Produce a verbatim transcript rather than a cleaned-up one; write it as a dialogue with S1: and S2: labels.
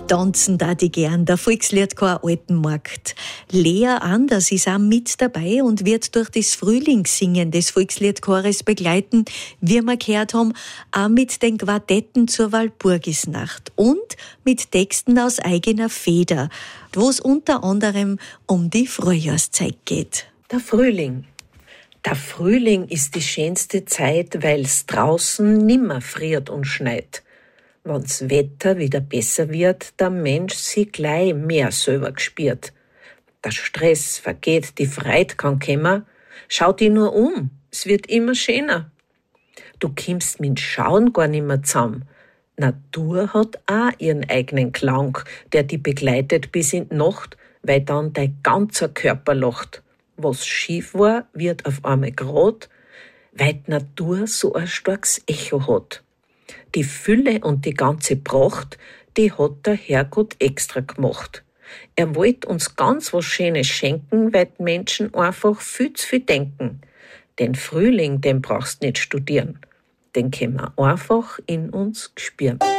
S1: Tanzen da die gern, der Volksliedchor Altenmarkt. Lea Anders ist auch mit dabei und wird durch das Frühlingssingen des Volksliedchores begleiten, wie wir gehört haben, auch mit den Quartetten zur Walpurgisnacht und mit Texten aus eigener Feder, wo es unter anderem um die Frühjahrszeit geht.
S2: Der Frühling. Der Frühling ist die schönste Zeit, weil's draußen nimmer friert und schneit. Wenn's Wetter wieder besser wird, der Mensch sich gleich mehr selber gespürt. Der Stress vergeht, die Freude kann kommen. Schau dich nur um, es wird immer schöner. Du kommst mit Schauen gar nimmer zusammen. Natur hat auch ihren eigenen Klang, der dich begleitet bis in die Nacht, weil dann dein ganzer Körper lacht. Was schief war, wird auf einmal grad, weil die Natur so ein starkes Echo hat. Die Fülle und die ganze Pracht, die hat der Herrgott extra gemacht. Er wollte uns ganz was Schönes schenken, weil die Menschen einfach viel zu viel denken. Den Frühling, den brauchst nicht studieren. Den können wir einfach in uns spüren.